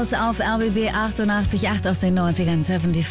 House auf RBB 88.8 aus den 90ern,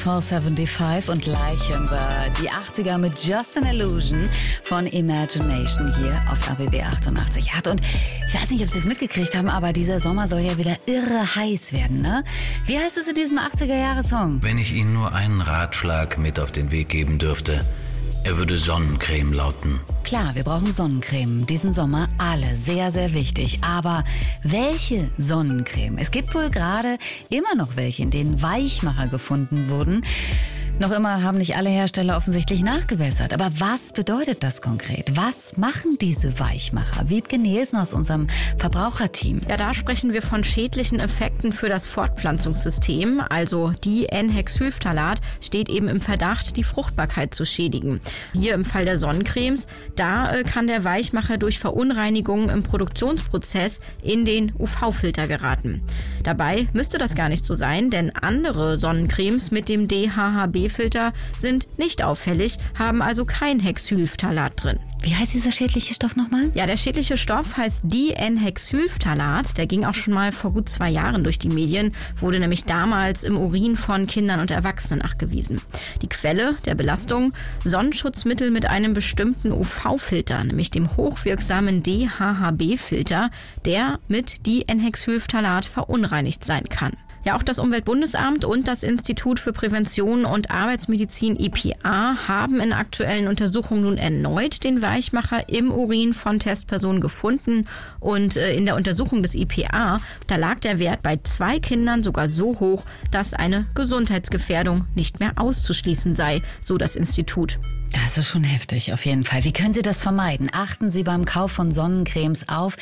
74, und gleich hören wir die 80er mit Just an Illusion von Imagination hier auf RBB 88.8. Und ich weiß nicht, ob Sie es mitgekriegt haben, aber dieser Sommer soll ja wieder irre heiß werden, ne? Wie heißt es in diesem 80er-Jahre-Song? Wenn ich Ihnen nur einen Ratschlag mit auf den Weg geben dürfte, er würde Sonnencreme lauten. Klar, wir brauchen Sonnencreme. Diesen Sommer alle. Sehr, sehr wichtig. Aber welche Sonnencreme? Es gibt wohl gerade immer noch welche, in denen Weichmacher gefunden wurden. Noch immer haben nicht alle Hersteller offensichtlich nachgebessert. Aber was bedeutet das konkret? Was machen diese Weichmacher? Wiebke Nielsen aus unserem Verbraucherteam. Ja, da sprechen wir von schädlichen Effekten für das Fortpflanzungssystem. Also Di-N-Hexylphthalat steht eben im Verdacht, die Fruchtbarkeit zu schädigen. Hier im Fall der Sonnencremes, da kann der Weichmacher durch Verunreinigungen im Produktionsprozess in den UV-Filter geraten. Dabei müsste das gar nicht so sein, denn andere Sonnencremes mit dem DHHB-Filter sind nicht auffällig, haben also kein Hexylphthalat drin. Wie heißt dieser schädliche Stoff nochmal? Ja, der schädliche Stoff heißt Di-N-Hexylphthalat. Der ging auch schon mal vor gut 2 Jahren durch die Medien, wurde nämlich damals im Urin von Kindern und Erwachsenen nachgewiesen. Die Quelle der Belastung: Sonnenschutzmittel mit einem bestimmten UV-Filter, nämlich dem hochwirksamen DHHB-Filter, der mit Di-N-Hexylphthalat verunreinigt sein kann. Ja, auch das Umweltbundesamt und das Institut für Prävention und Arbeitsmedizin IPA haben in aktuellen Untersuchungen nun erneut den Weichmacher im Urin von Testpersonen gefunden. Und in der Untersuchung des IPA, da lag der Wert bei 2 Kindern sogar so hoch, dass eine Gesundheitsgefährdung nicht mehr auszuschließen sei, so das Institut. Das ist schon heftig, auf jeden Fall. Wie können Sie das vermeiden? Achten Sie beim Kauf von Sonnencremes auf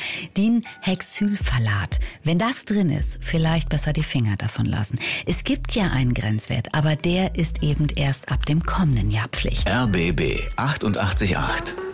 Di-N-Hexylphthalat. Wenn das drin ist, vielleicht besser die Finger davon lassen. Es gibt ja einen Grenzwert, aber der ist eben erst ab dem kommenden Jahr Pflicht. RBB 88.8